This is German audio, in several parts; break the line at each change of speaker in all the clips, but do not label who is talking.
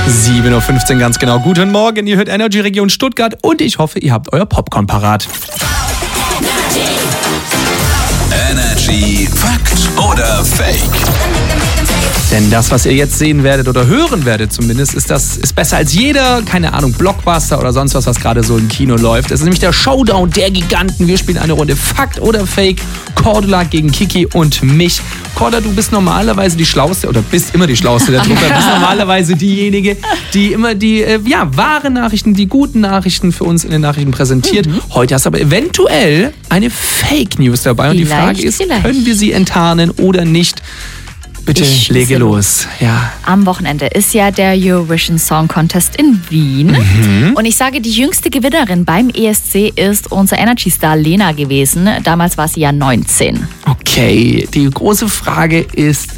7.15 Uhr ganz genau. Guten Morgen, ihr hört Energy Region Stuttgart und ich hoffe, ihr habt euer Popcorn parat.
Energy Fakt oder Fake?
Denn das, was ihr jetzt sehen werdet oder hören werdet zumindest, ist besser als jeder, keine Ahnung, Blockbuster oder sonst was gerade so im Kino läuft. Es ist nämlich der Showdown der Giganten. Wir spielen eine Runde Fakt oder Fake. Cordula gegen Kiki und mich. Corda, du bist normalerweise die Schlauste oder bist immer die Schlauste der Truppe. Du bist normalerweise diejenige, die immer die wahren Nachrichten, die guten Nachrichten für uns in den Nachrichten präsentiert. Heute hast du aber eventuell eine Fake News dabei. Und die Frage ist, können wir sie enttarnen oder nicht? Bitte lege los. Ja.
Am Wochenende ist ja der Eurovision Song Contest in Wien. Und ich sage, die jüngste Gewinnerin beim ESC ist unser Energy-Star Lena gewesen. Damals war sie ja 19.
Okay, die große Frage ist,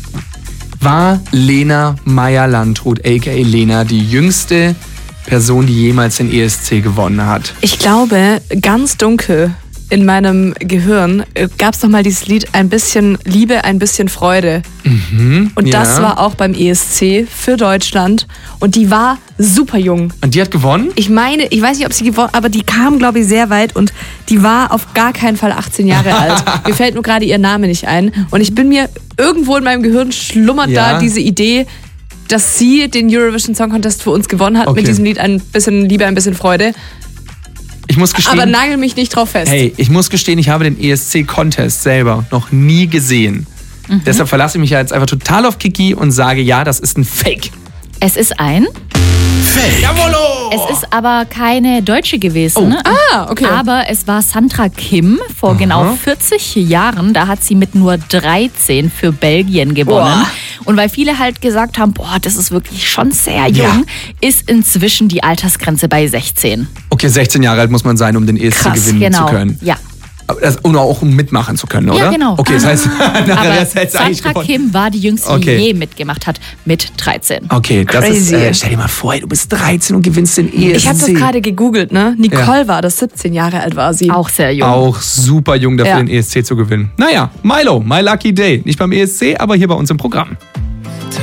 war Lena Meyer-Landrut, a.k.a. Lena, die jüngste Person, die jemals den ESC gewonnen hat?
Ich glaube, ganz dunkel in meinem Gehirn gab es doch mal dieses Lied Ein bisschen Liebe, ein bisschen Freude. Und das war auch beim ESC für Deutschland. Und die war super jung.
Und die hat gewonnen?
Ich weiß nicht, ob sie gewonnen hat, aber die kam, glaube ich, sehr weit. Und die war auf gar keinen Fall 18 Jahre alt. Mir fällt nur gerade ihr Name nicht ein. Und ich bin mir, irgendwo in meinem Gehirn schlummert da diese Idee, dass sie den Eurovision Song Contest für uns gewonnen hat mit diesem Lied Ein bisschen Liebe, ein bisschen Freude.
Ich muss gestehen,
aber nagel mich nicht drauf fest.
Hey, ich muss gestehen, ich habe den ESC-Contest selber noch nie gesehen. Deshalb verlasse ich mich ja jetzt einfach total auf Kiki und sage, ja, das ist ein Fake.
Es ist ein
Fake.
Jawollo!
Es ist aber keine Deutsche gewesen.
Okay.
Aber es war Sandra Kim vor genau 40 Jahren. Da hat sie mit nur 13 für Belgien gewonnen. Und weil viele halt gesagt haben, das ist wirklich schon sehr jung, ist inzwischen die Altersgrenze bei 16.
Okay, 16 Jahre alt muss man sein, um den ESC gewinnen zu können.
Ja.
Und auch um mitmachen zu können, oder?
Ja, genau.
Okay, das heißt,
aber Sandra Kim war die jüngste, die je mitgemacht hat, mit 13.
Okay, das ist, stell dir mal vor, du bist 13 und gewinnst den ESC.
Ich habe das gerade gegoogelt, ne? Nicole war das, 17 Jahre alt war sie.
Auch sehr jung.
Auch super jung dafür, den ESC zu gewinnen. Naja, Milo, my lucky day. Nicht beim ESC, aber hier bei uns im Programm.